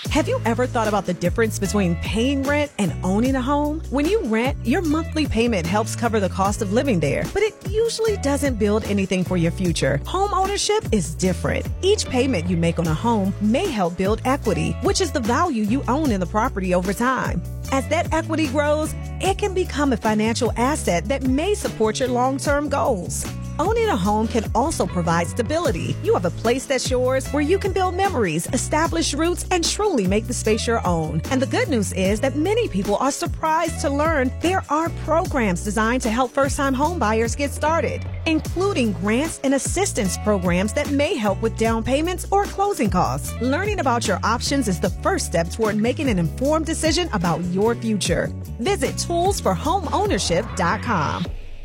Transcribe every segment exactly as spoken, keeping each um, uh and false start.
Have you ever thought about the difference between paying rent and owning a home? When you rent, your monthly payment helps cover the cost of living there, but it usually doesn't build anything for your future. Home ownership is different. Each payment you make on a home may help build equity, which is the value you own in the property over time. As that equity grows, it can become a financial asset that may support your long-term goals. Owning a home can also provide stability. You have a place that's yours where you can build memories, establish roots, and truly make the space your own. And the good news is that many people are surprised to learn there are programs designed to help first-time home buyers get started, including grants and assistance programs that may help with down payments or closing costs. Learning about your options is the first step toward making an informed decision about your future. Visit tools for home ownership dot com.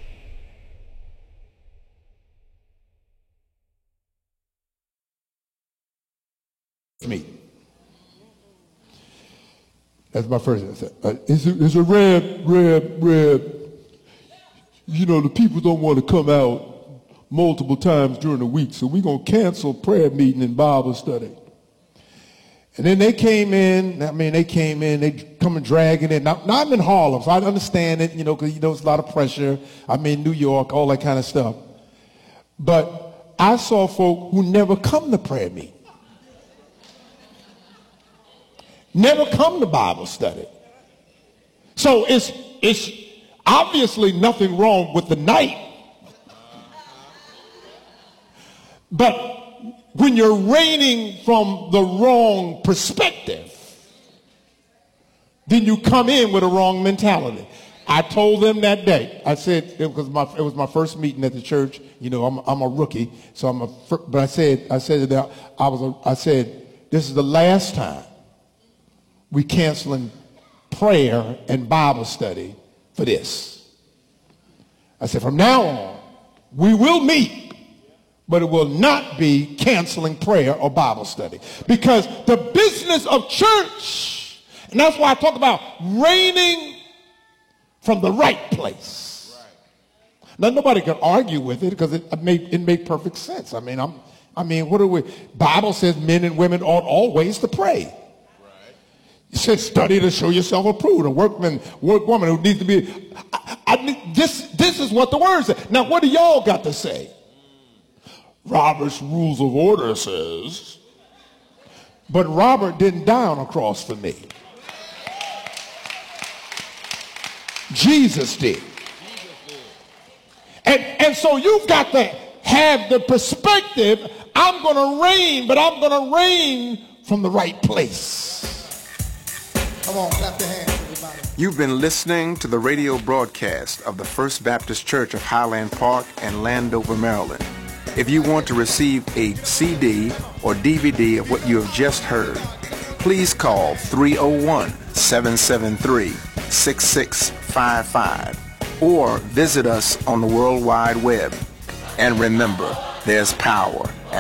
Me. That's my first answer. Uh, it's, a, it's a red, red, red. You know, the people don't want to come out multiple times during the week, so we're going to cancel prayer meeting and Bible study. And then they came in, I mean, they came in, they come and dragging in. Now, now I'm in Harlem, so I understand it, you know, because, you know, it's a lot of pressure. I'm in New York, all that kind of stuff. But I saw folk who never come to prayer meeting. Never come to Bible study. So it's, it's obviously nothing wrong with the night. But when you're reigning from the wrong perspective, then you come in with a wrong mentality. I told them that day. I said, it was my, it was my first meeting at the church. You know, I'm, I'm a rookie, so I'm a, but I said, I said that I was, a, I said, this is the last time we canceling prayer and Bible study for this. I said, from now on, we will meet, but it will not be canceling prayer or Bible study. Because the business of church, and that's why I talk about reigning from the right place. Right. Now, nobody can argue with it because it, it, made, it made perfect sense. I mean, I'm, I mean, what are we? Bible says men and women ought always to pray. It says, study to show yourself approved. A workman, workwoman who needs to be. I, I, this, this is what the word says. Now, what do y'all got to say? Robert's Rules of Order says, but Robert didn't die on a cross for me. Jesus did. And, and so you've got to have the perspective, I'm going to reign, but I'm going to reign from the right place. Come on, clap your hands, everybody. You've been listening to the radio broadcast of the First Baptist Church of Highland Park in Landover, Maryland. If you want to receive a C D or D V D of what you have just heard, please call three oh one, seven seven three, six six five five or visit us on the World Wide Web. And remember, there's power